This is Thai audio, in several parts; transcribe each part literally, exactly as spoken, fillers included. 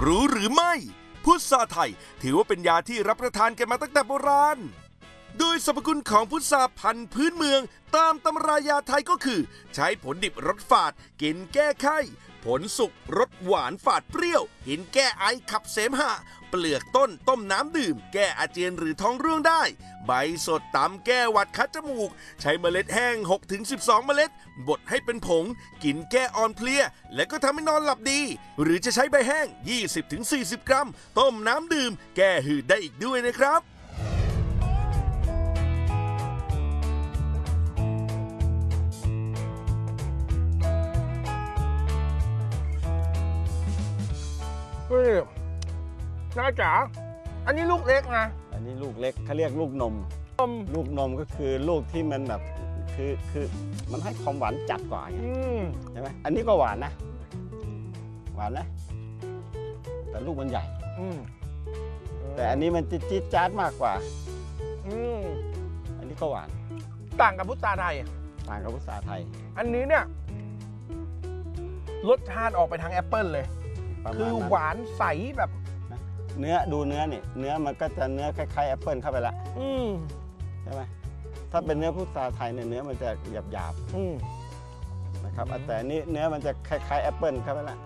รู้หรือไม่พุทราไทยถือว่าเป็นยาที่รับประทานกันมาตั้งแต่โบราณโดยสรรพคุณของพุทราพันธุ์พื้นเมืองตามตำรายาไทยก็คือใช้ผลดิบรสฝาดกินแก้ไข้ผลสุกรสหวานฝาดเปรี้ยวกินแก้ไอขับเสมหะเปลือกต้นต้มน้ำดื่มแก้อาเจียนหรือท้องร่วงได้ใบสดตำแก้หวัดคัดจมูกใช้เมล็ดแห้ง หกถึงสิบสอง เมล็ดบดให้เป็นผงกินแก้อ่อนเพลียและก็ทำให้นอนหลับดีหรือจะใช้ใบแห้ง ยี่สิบถึงสี่สิบ กรัมต้มน้ำดื่มแก้หืดได้อีกด้วยนะครับน้าจ๋าอันนี้ลูกเล็กนะอันนี้ลูกเล็กเขาเรียกลูกนมลูกนมก็คือลูกที่มันแบบคือคือมันให้ความหวานจัดกว่าไงใช่ไหมอันนี้ก็หวานนะหวานนะแต่ลูกมันใหญ่แต่อันนี้มันจี๊ดจ๊าดมากกว่าอันนี้ก็หวานต่างกับพุทราไทยต่างกับพุทราไทยอันนี้เนี่ยรสชาติออกไปทางแอปเปิลเลยคือหวานใสแบบเนื้อดูเนื้อนี่เนื้อมันก็จะเนื้อคล้ายๆแอปเปิลเข้าไปละใช่ไหมถ้าเป็นเนื้อพุทราไทยเนี่ยเนื้อมันจะหยาบๆนะครับแต่นี้เนื้อมันจะคล้ายๆแอปเปิลเข้าไปละ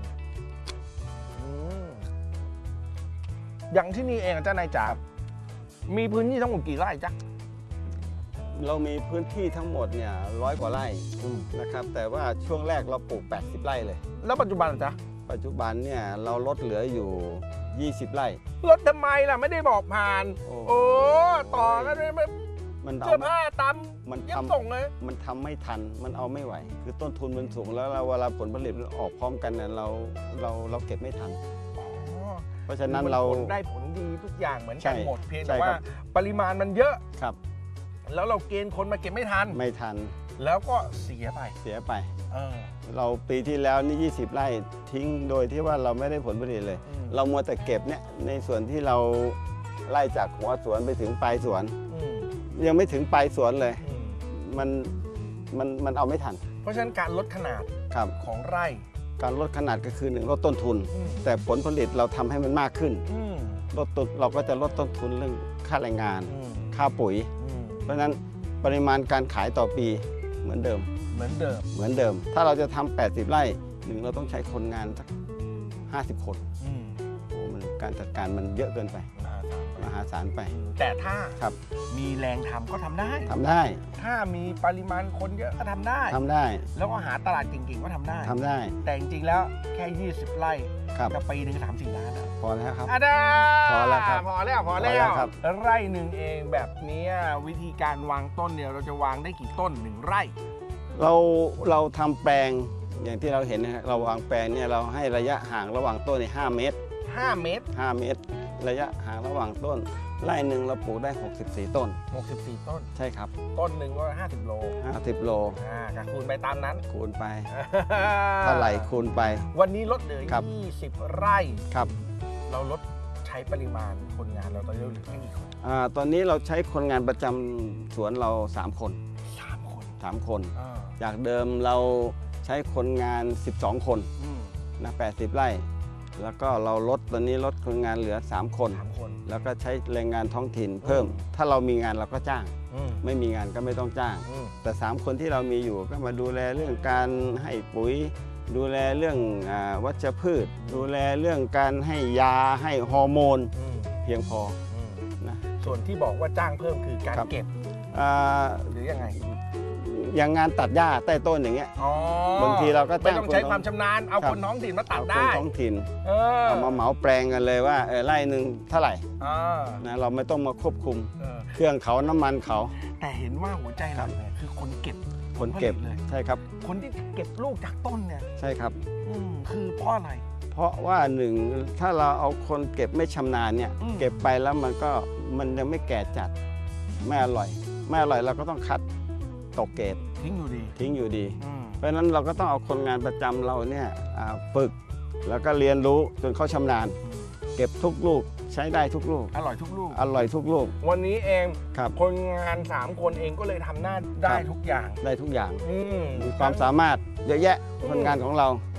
อย่างที่นี่เองอาจารย์นายจ๋ามีพื้นที่ทั้งหมดกี่ไร่จ๊ะเรามีพื้นที่ทั้งหมดเนี่ยร้อยกว่าไร่นะครับแต่ว่าช่วงแรกเราปลูกแปดสิบไร่เลยแล้วปัจจุบันจ๊ะปัจจุบันเนี่ยเราลดเหลืออยู่ยี่สิบไร่ลดทำไมล่ะไม่ได้บอกผ่านโอ้ต่อกันเลยมันเสื้อผ้าตำมันทำส่งเลยมันทำไม่ทันมันเอาไม่ไหวคือต้นทุนมันสูงแล้วเวลาผลผลิตออกพร้อมกันเนี่ยเราเราเราเก็บไม่ทันเพราะฉะนั้นเราได้ผลดีทุกอย่างเหมือนกันหมดเพียงแต่ว่าปริมาณมันเยอะครับแล้วเราเกณฑ์คนมาเก็บไม่ทันไม่ทันแล้วก็เสียไปเสียไปเราปีที่แล้วนี่ยี่สิบไร่ทิ้งโดยที่ว่าเราไม่ได้ผลผลิตเลยเรามัวแต่เก็บเนี่ยในส่วนที่เราไล่จากหัวสวนไปถึงปลายสวนยังไม่ถึงปลายสวนเลยมันมันมันเอาไม่ทันเพราะฉะนั้นการลดขนาดของไร่การลดขนาดก็คือหนึ่งลดต้นทุนแต่ผลผลิตเราทำให้มันมากขึ้นลดต้นเราก็จะลดต้นทุนเรื่องค่าแรงงานค่าปุ๋ยเพราะฉะนั้นปริมาณการขายต่อปีเหมือนเดิมเหมือนเดิมเหมือนเดิมถ้าเราจะทำแปดสิบไร่หนึ่งเราต้องใช้คนงานสักห้าสิบคนโอ้มันการจัดการมันเยอะเกินไปมหาศาลไปแต่ถ้าครับมีแรงทำก็ทำได้ทำได้ถ้ามีปริมาณคนเยอะก็ทำได้ทำได้แล้วก็หาตลาดเก่งๆก็ทำได้ทำได้แต่จริงๆแล้วแค่ยี่สิบไร่กับปีหนึ่งสามสี่ล้านพอแล้วครับพอแล้วครับพอแล้วพอแล้วไร่หนึ่งเองแบบนี้วิธีการวางต้นเนี่ยเราจะวางได้กี่ต้นหนึ่งไร่เราเราทำแปลงอย่างที่เราเห็นนะเราวางแปลงเนี่ยเราให้ระยะห่างระหว่างต้นในห้าเมตรห้าเมตรห้าเมตรระยะห่างระหว่างต้นไร่หนึ่งเราปลูกได้หกสิบสี่ต้นหกสิบสี่ต้นใช่ครับต้นหนึ่งก็ห้าสิบโลห้าสิบโลอ่าก็คูณไปตามนั้นคูณไปเท่าไหร่คูณไปวันนี้ลดเหลือยี่สิบไร่ครับเราลดใช้ปริมาณคนงานเราตอนนี้เหลือแค่กี่คนอ่าตอนนี้เราใช้คนงานประจำสวนเราสามคนสามคนสามคนจากเดิมเราใช้คนงานสิบสองคนนะแปดสิบไร่แล้วก็เราลดตอนนี้ลดคนงานเหลือสามคนแล้วก็ใช้แรงงานท้องถิ่นเพิ่มถ้าเรามีงานเราก็จ้างไม่มีงานก็ไม่ต้องจ้างแต่สามคนที่เรามีอยู่ก็มาดูแลเรื่องการให้ปุ๋ยดูแลเรื่องวัชพืชดูแลเรื่องการให้ยาให้ฮอร์โมนเพียงพอนะส่วนที่บอกว่าจ้างเพิ่มคือการเก็บหรือยังไงอย่างงานตัดหญ้าใต้ต้นอย่างเงี้ยบางทีเราก็ไม่ต้องใช้ความชำนาญเอาคนท้องถิ่นมาตัดได้คนท้องถิ่นเอามาเหมาแปลงกันเลยว่าไร่หนึ่งเท่าไหร่นะเราไม่ต้องมาควบคุมเครื่องเขาน้ำมันเขาแต่เห็นว่าหัวใจหลักเนี่ยคือคนเก็บคนเก็บเลยใช่ครับคนที่เก็บลูกจากต้นเนี่ยใช่ครับคือเพราะอะไรเพราะว่าหนึ่งถ้าเราเอาคนเก็บไม่ชำนาญเนี่ยเก็บไปแล้วมันก็มันยังไม่แก่จัดไม่อร่อยไม่อร่อยเราก็ต้องคัดตกเกรดทิ้งอยู่ดีทิ้งอยู่ดีเพราะฉะนั้นเราก็ต้องเอาคนงานประจำเราเนี่ยฝึกแล้วก็เรียนรู้จนเขาชำนาญเก็บทุกลูกใช้ได้ทุกลูกอร่อยทุกลูกอร่อยทุกลูกวันนี้เองคนงานสามคนเองก็เลยทำหน้าได้ทุกอย่างได้ทุกอย่างมีความสามารถเยอะแยะคนงานของเรา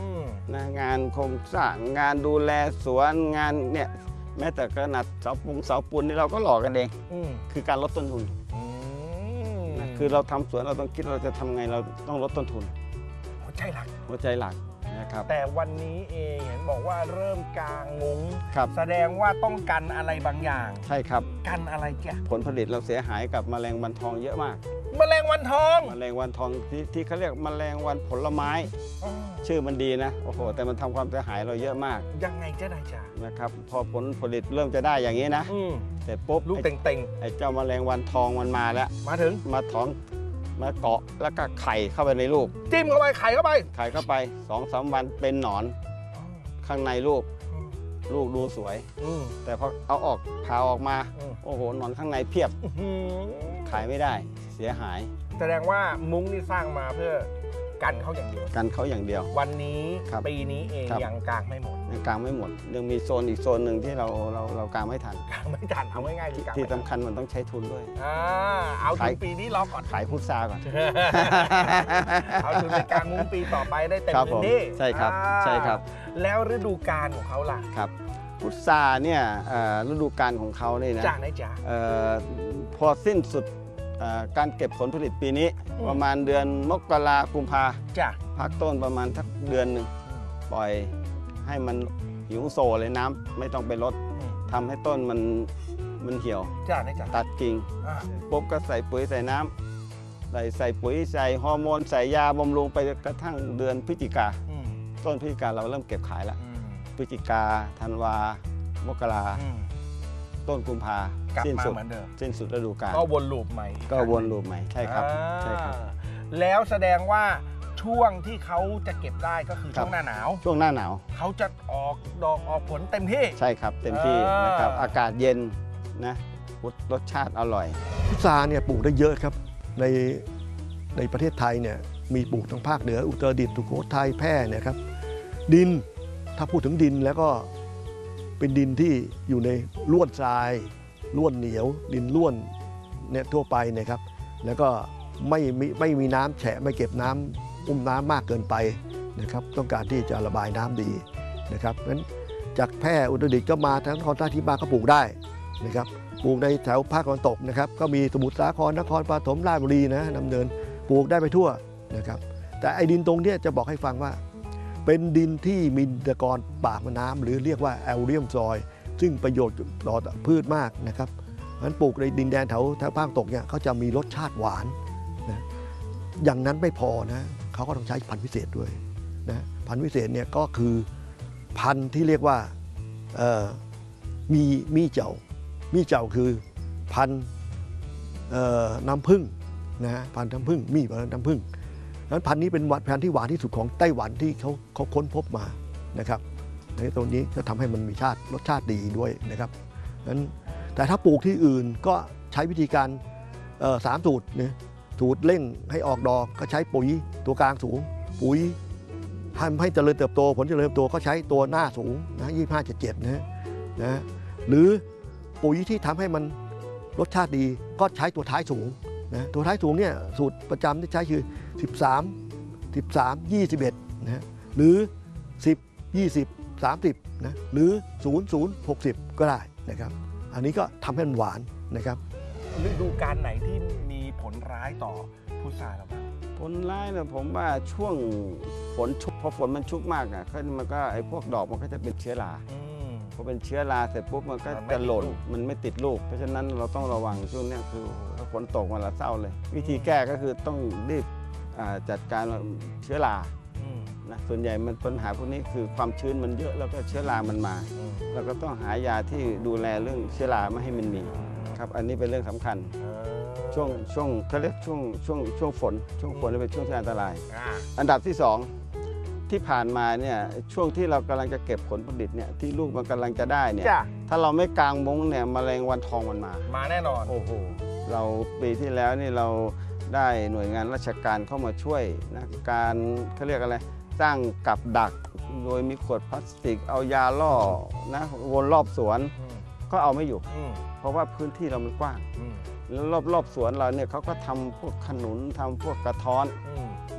นะงานโครงสร้างงานดูแลสวนงานเนี่ยแม้แต่ขนาดเสาปูนเสาปูนนี่เราก็หล่อกันเองคือการลดต้นทุนนะคือเราทำสวนเราต้องคิดเราจะทำไงเราต้องลดต้นทุนหัวใจหลักหัวใจหลักนะครับแต่วันนี้เองเห็นบอกว่าเริ่มกางมุ้งแสดงว่าต้องกันอะไรบางอย่างใช่ครับกันอะไรแกผลผลิตเราเสียหายกับแมลงวันทองเยอะมากแมลงวันทองแมลงวันทองที่ที่เขาเรียกแมลงวันผลไม้ชื่อมันดีนะโอ้โหแต่มันทำความเสียหายเราเยอะมากยังไงจะได้จ้านะครับพอผลผลิตเริ่มจะได้อย่างนี้นะแต่ปุ๊บลูกเต่งๆไอ้เจ้าแมลงวันทองมันมาแล้วมาถึงมาถอนมาเกาะแล้วก็ไข่เข้าไปในลูกจิ้มเข้าไปไข่เข้าไปไข่เข้าไปสองสามวันเป็นหนอนข้างในลูกลูกดูสวยแต่พอเอาออกผ่าออกมาโอ้โหหนอนข้างในเพียบขายไม่ได้เสียหายแสดงว่ามุ้งนี่สร้างมาเพื่อกันเขาอย่างเดียวกันเขาอย่างเดียววันนี้ปีนี้เองยังกางไม่หมดยังกางไม่หมดยังมีโซนอีกโซนหนึ่งที่เราเราเรากางไม่ทันกางไม่ทันเอาง่ายๆที่สำคัญมันต้องใช้ทุนด้วยอ่าเอาถึงปีนี้รอก่อนขายพุทราก่อนเอาถึงในกางมุ้งปีต่อไปได้เต็มพื้นที่ใช่ครับใช่ครับแล้วฤดูกาลของเขาล่ะครับพุทราเนี่ยฤดูกาลของเขาเนี่ยนะจ้าไหนจ้าพอสิ้นสุดการเก็บผลผลิตปีนี้ประมาณเดือนมกรากุมภาพักต้นประมาณสักเดือนหนึ่งปล่อยให้มันหิวโซเลยน้ำไม่ต้องไปลดทำให้ต้นมันมันเหี่ยวตัดกิ่งปุ๊บก็ใส่ปุ๋ยใส่น้ำใส่ใส่ปุ๋ยใส่ฮอร์โมนใส่ยาบำรุงไปกระทั่งเดือนพฤศจิกาต้นพฤศจิกาเราเริ่มเก็บขายแล้วพฤศจิกาธันวามกราต้นกุมภาสิ้นสุดสิ้นสุดฤดูกาลก็วนลูปใหม่ก็วนลูปใหม่ใช่ครับใช่ครับแล้วแสดงว่าช่วงที่เขาจะเก็บได้ก็คือช่วงหน้าหนาวช่วงหน้าหนาวเขาจะออกดอกออกผลเต็มที่ใช่ครับเต็มที่นะครับอากาศเย็นนะรสชาติอร่อยพุทราเนี่ยปลูกได้เยอะครับในในประเทศไทยเนี่ยมีปลูกทางภาคเหนืออุตรดิตถ์สุโขทัยแพร่เนี่ยครับดินถ้าพูดถึงดินแล้วก็เป็นดินที่อยู่ในล้วนทรายล้วนเหนียวดินล้วนเนี่ยทั่วไปนะครับแล้วก็ไม่มีไม่มีน้ำแฉะไม่เก็บน้ำอุ้มน้ำมากเกินไปนะครับต้องการที่จะระบายน้ำดีนะครับนั้นจากแพร่อุตรดิตถ์ก็มาทั้งนครราชสีมาก็ปลูกได้นะครับปลูกในแถวภาคตะวันตกนะครับก็มีสมุทรสาครนครปฐมราชบุรีนะดำเนินปลูกได้ไปทั่วนะครับแต่ไอ้ดินตรงนี้จะบอกให้ฟังว่าเป็นดินที่มีตะกอนปากน้ำหรือเรียกว่าแอลเรียมซอยซึ่งประโยชน์ต่อพืชมากนะครับงั้นปลูกในดินแดนแถวแถวภาคตกเนี่ยเขาจะมีรสชาติหวานนะอย่างนั้นไม่พอนะเขาก็ต้องใช้พันธุ์พิเศษด้วยนะพันธุ์พิเศษเนี่ยก็คือพันธุ์ที่เรียกว่ามีมีเจ้ามีเจ้าคือพันธุ์น้ำผึ้งนะพันธุ์น้ำผึ้งมีพันธุ์น้ำผึ้งนั้นพันธุ์นี้เป็นพันธุ์ที่หวานที่สุดของไต้หวันที่เขาเขาค้นพบมานะครับในตรงนี้ก็ทำให้มันมีชาติรสชาติดีด้วยนะครับนั้นแต่ถ้าปลูกที่อื่นก็ใช้วิธีการสามสูตรเนี่ยสูตรเร่งให้ออกดอกก็ใช้ปุ๋ยตัวกลางสูงปุ๋ยทำให้เจริญเติบโตผลเจริญเติบโตก็ใช้ตัวหน้าสูงนะยี่สิบห้า เจ็ดสิบเจ็ดนะนะหรือปุ๋ยที่ทำให้มันรสชาติดีก็ใช้ตัวท้ายสูงนะตัวท้ายสูงเนี่ยสูตรประจำที่ใช้คือสิบสาม สิบสาม ยี่สิบเอ็ดนะหรือสิบ ยี่สิบ สามสิบนะหรือศูนย์ ศูนย์ หกสิบก็ได้นะครับอันนี้ก็ทำให้มันหวานนะครับฤดูกาลไหนที่มีผลร้ายต่อพุทราเราบ้างผลร้ายเนี่ยผมว่าช่วงฝนชุกพอฝนมันชุกมากอ่ะมันก็ไอ้พวกดอกมันก็จะเป็นเชื้อราพอเป็นเชื้อราเสร็จปุ๊บมันก็จะหล่นมันไม่ติดลูกเพราะฉะนั้นเราต้องระวังช่วงนี้คือถ้าฝนตกมันละเศร้าเลยวิธีแก้ก็คือต้องรีบจัดการเชื้อรานะส่วนใหญ่มันปัญหาพวกนี้คือความชื้นมันเยอะแล้วก็เชื้อรามันมาเราก็ต้องหายาที่ดูแลเรื่องเชื้อราไม่ให้มันมีครับอันนี้เป็นเรื่องสำคัญช่วงช่วงเขาเรียกช่วงช่วงช่วงฝนช่วงฝนเป็นช่วงที่อันตรายอันดับที่สองที่ผ่านมาเนี่ยช่วงที่เรากำลังจะเก็บผลผลิตเนี่ยที่ลูกมันกำลังจะได้เนี่ยถ้าเราไม่กางมุ้งเนี่ยแมลงวันทองมันมามาแน่นอนโอ้โหเราปีที่แล้วนี่เราได้หน่วยงานราชการเข้ามาช่วยนะการเขาเรียกอะไรสร้างกับดักโดยมีขวดพลาสติกเอายาล่อนะวนรอบสวนก็เอาไม่อยู่เพราะว่าพื้นที่เรามันกว้างแล้วรอบๆสวนเราเนี่ยเขาก็ทำพวกขนุนทำพวกกระท้อนนะ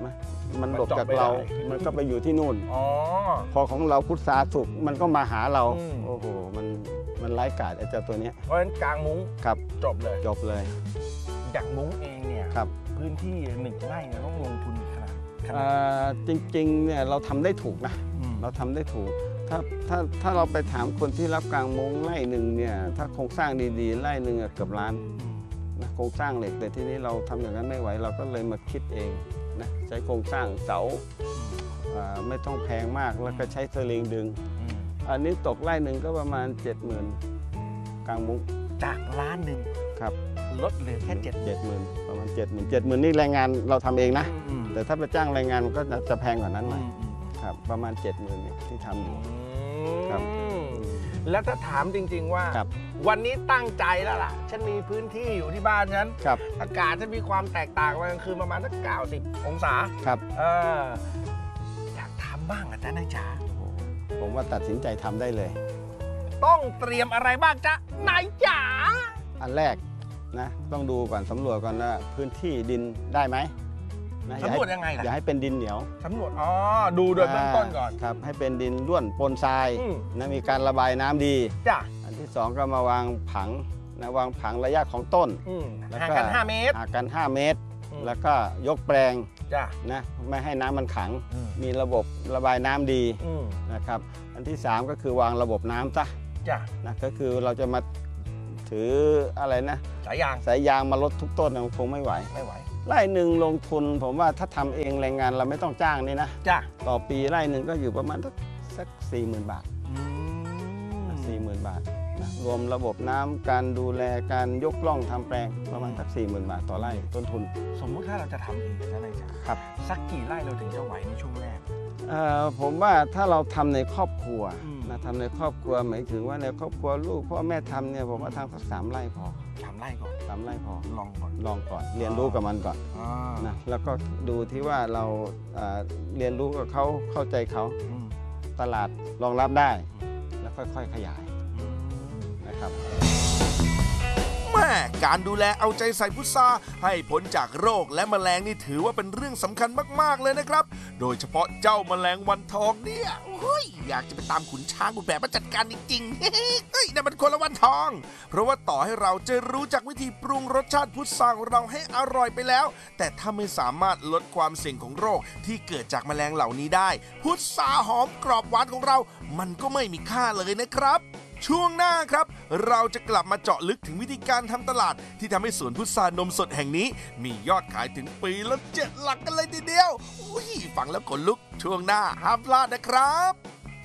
มันหลบจากเรา มันก็ไปอยู่ที่นู่นอ๋อพอของเราพุทราสุกมันก็มาหาเราอืมโอ้โหมันมันไร้กาจไอ้เจ้าตัวเนี้ยเพราะฉะนั้นกลางมุ้งครับจบเลยจบเลยจากมุ้งเองเนี่ยครับพื้นที่หนึ่งไร่เนี่ยต้องลงทุนขนาดขนาเอ่ดอจริงๆเนี่ยเราทำได้ถูกนะอืมเราทำได้ถูก ถ้าถ้าถ้าเราไปถามคนที่รับกลางมุ้งไร่หนึ่งเนี่ยถ้าโครงสร้างดีๆไร่หนึ่งอะเกือบล้านนะโครงสร้างเหล็กแต่ที่นี้เราทำอย่างนั้นไม่ไหวเราก็เลยมาคิดเองนะใช้โครงสร้างเสาอ่าไม่ต้องแพงมากแล้วก็ใช้สลิงดึงอืมอันนี้ตกไร่หนึ่งก็ประมาณ เจ็ดหมื่น กลางมุ้งจากล้านหนึ่งครับลดเหลือแค่เจ็ดเจ็ดหมื่นประมาณ เจ็ดหมื่น เจ็ดหมื่นนี่แรงงานเราทำเองนะอืมแต่ถ้าไปจ้างแรงงานมันก็จะแพงกว่านั้นหอืน่อยมอืมครับประมาณ เจ็ดหมื่นเนี่ยที่ทำอยู่ ครับแล้วถ้าถามจริง ๆว่าครับวันนี้ตั้งใจแล้วล่ะ ฉันมีพื้นที่อยู่ที่บ้านฉันครับอากาศจะมีความแตกต่างวันกลางคืนประมาณสักเก้าสิบองศาครับเอออยากทำบ้างอาจารย์นายจ๋าผมว่าตัดสินใจทำได้เลยต้องเตรียมอะไรบ้างจ๊ะนายจ๋าอันแรกนะต้องดูก่อนสำรวจก่อนว่าพื้นที่ดินได้ไหมนะอย่าสำให้รวจยังไงล่ะอย่าให้เป็นดินเหนียวสำรวจอ๋อดูโดยเบื้องต้นก่อนครับให้เป็นดินร่วนปนทรายอืมนะมีการระบายน้ำดีจ้ะอันที่สองก็มาวางผังนะวางผังระยะของต้นอืมแล้วห่างก็กันห้าเมตรห่างกันห้าเมตรอืมแล้วก็ยกแปลงจ้ะนะไม่ให้น้ำมันขังอืมมีระบบระบายน้ำดีอืมนะครับอันที่สามก็คือวางระบบน้ำซะจ้ะนะก็คือเราจะมาถืออะไรนะสายยางสายยางมาลดทุกต้นมันคงไม่ไหวไม่ไหวไร่หนึ่งลงทุนผมว่าถ้าทำเองแรงงานเราไม่ต้องจ้างนี่นะจ้ะต่อปีไร่หนึ่งก็อยู่ประมาณสักสักสี่หมื่นบาทอืมสี่หมื่นบาทนะรวมระบบน้ำการดูแลการยกล่องทำแปลงประมาณสักสี่หมื่นบาทต่อไร่ต้นทุนสมมุติถ้าเราจะทำเองนะนายจ๋าครับสักกี่ไร่เราถึงจะไหวในช่วงแรกเอ่อผมว่าถ้าเราทำในครอบครัวอืมนะทำในครอบครัวหมายถึงว่าในครอบครัวลูกพ่อแม่ทำเนี่ยผมว่าทำสักสามไร่พอทำไร่ก่อนสามไร่พอลองก่อนลองก่อนเรียนรู้กับมันก่อนอ่านะแล้วก็ดูที่ว่าเราเอ่อเรียนรู้กับเขาเข้าใจเขาอืมตลาดรองรับได้ แล้วค่อยๆขยายอืมนะครับแม่การดูแลเอาใจใส่พุทราให้พ้นจากโรคและแมลงนี่ถือว่าเป็นเรื่องสำคัญมากๆเลยนะครับ โดยเฉพาะเจ้าแมลงวันทองเนี่ยโอ้ยอยากจะไปตามขุนช้างขุนแผนมาจัดการจริงๆ เฮ้ยนั่นมันคนละวันทอง เพราะว่าต่อให้เราจะรู้จักวิธีปรุงรสชาติพุทราของเราให้อร่อยไปแล้ว แต่ถ้าไม่สามารถลดความเสี่ยงของโรคที่เกิดจากแมลงเหล่านี้ได้ พุทราหอมกรอบหวานของเรา มันก็ไม่มีค่าเลยนะครับ ช่วงหน้าครับ เราจะกลับมาเจาะลึกถึงวิธีการทำตลาดที่ทำให้สวนพุทรานมสดแห่งนี้ มียอดขายถึงปีละเจ็ดหลักกันเลยทีเดียวอุ้ยฟังแล้วขนลุกช่วงหน้าห้ามพลาดนะครับ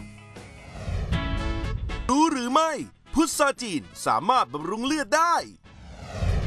รู้หรือไม่พุทราจีนสามารถบำรุงเลือดได้